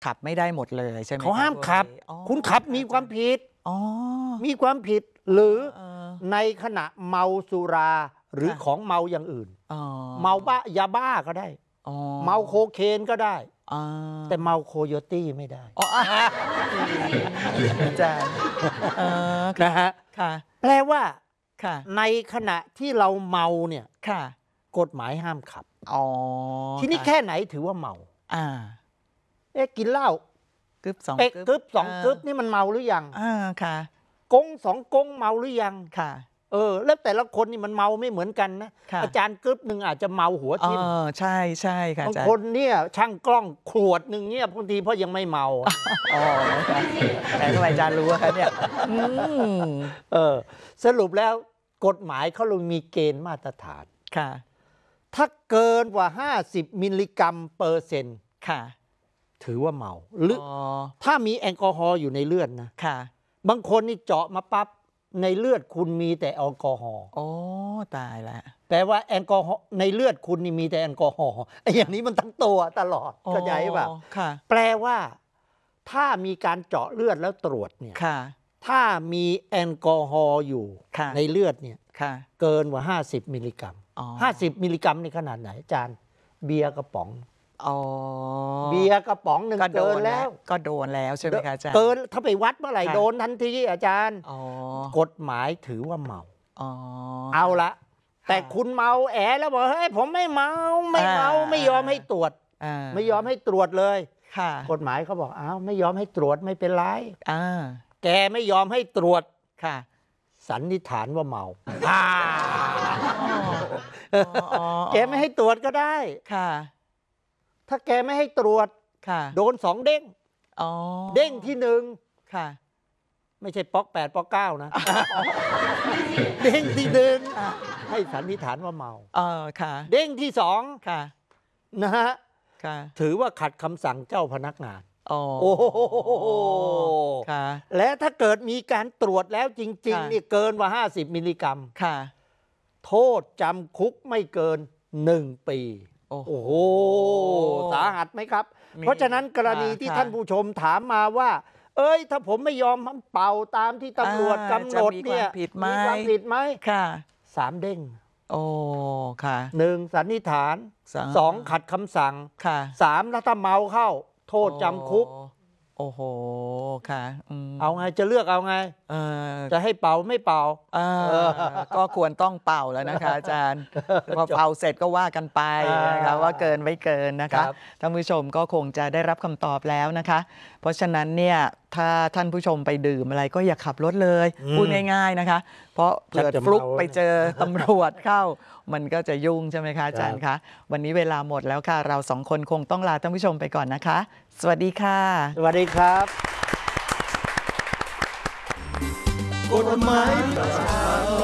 ขับไม่ได้หมดเลยใช่ไหมเขาห้ามขับคุณขับมีความผิดมีความผิดหรือในขณะเมาสุราหรือของเมาอย่างอื่นเมาบ้ายาบ้าก็ได้เมาโคเคนก็ได้แต่เมาโคโยตี้ไม่ได้อาจารย์นะฮะแปลว่าในขณะที่เราเมาเนี่ยกฎหมายห้ามขับทีนี้แค่ไหนถือว่าเมากินเหล้ากึบ2กึบ2กึบนี่มันเมาหรือยังกง2กงเมาหรือยังแล้วแต่ละคนนี่มันเมาไม่เหมือนกันนะอาจารย์กึบหนึ่งอาจจะเมาหัวทิ่มใช่ใช่ค่ะบางคนเนี่ยช่างกล้องขวดหนึ่งเนี่ยบางทีเพราะยังไม่เมาแต่ทำไมอาจารย์รู้คะเนี่ยสรุปแล้วกฎหมายเขาเลยมีเกณฑ์มาตรฐานถ้าเกินกว่า50มิลลิกรัมเปอร์เซ็นต์ถือว่าเมาหรือถ้ามีแอลกอฮอล์อยู่ในเลือดนะบางคนนี่เจาะมาปั๊บในเลือดคุณมีแต่แอลกอฮอล์ตายแล้วแปลว่าแอลกอฮอล์ในเลือดคุณนี่มีแต่แอลกอฮอล์ไอ้อย่างนี้มันทั้งตัวตลอดเข้าใจป่ะแปลว่าถ้ามีการเจาะเลือดแล้วตรวจเนี่ยถ้ามีแอลกอฮอล์อยู่ในเลือดเนี่ยเกินกว่า50มิลลิกรัม50มิลลิกรัมนี่ขนาดไหนอาจารย์เบียร์กระป๋องเบียร์กระป๋องหนึ่งเกินแล้วก็โดนแล้วใช่ไหมคะอาจารย์เกินถ้าไปวัดเมื่อไหร่โดนทันทีอาจารย์กฎหมายถือว่าเมาเอาละแต่คุณเมาแล้วบอกเฮ้ยผมไม่เมาไม่ยอมให้ตรวจไม่ยอมให้ตรวจเลยกฎหมายเขาบอกอ้าวไม่ยอมให้ตรวจไม่เป็นไรแกไม่ยอมให้ตรวจสันนิษฐานว่าเมาแกไม่ให้ตรวจก็ได้ถ้าแกไม่ให้ตรวจโดน2เด้งเด้งที่1ไม่ใช่ป๊อก8ป๊อก9นะเด้งที่1ให้สันนิษฐานว่าเมาเด้งที่2นะฮะถือว่าขัดคำสั่งเจ้าพนักงานโอ้โหและถ้าเกิดมีการตรวจแล้วจริงๆนี่เกินกว่า50มิลลิกรัมโทษจำคุกไม่เกิน1 ปีโอ้โหสาหัสไหมครับเพราะฉะนั้นกรณีที่ท่านผู้ชมถามมาว่าถ้าผมไม่ยอมเป่าตามที่ตำรวจกำหนดเนี่ยมีความผิดไหม3 เด้ง1สันนิษฐาน2ขัดคำสั่ง3ถ้าเมาเข้าโทษจำคุกโอ้โหค่ะเอาไงจะเลือกเอาไงจะให้เป่าไม่เป่าก็ควรต้องเป่าแล้วนะคะอาจารย์พอเป่าเสร็จก็ว่ากันไปนะคะว่าเกินไม่เกินนะคะท่านผู้ชมก็คงจะได้รับคำตอบแล้วนะคะเพราะฉะนั้นเนี่ยถ้าท่านผู้ชมไปดื่มอะไรก็อย่าขับรถเลยพูดง่ายๆนะคะเพราะเกิดฟลุกไปเจอตำรวจเข้ามันก็จะยุ่งใช่ไหมคะอาจารย์คะวันนี้เวลาหมดแล้วค่ะเรา2 คนคงต้องลาท่านผู้ชมไปก่อนนะคะสวัสดีค่ะสวัสดีครับกฎหมาย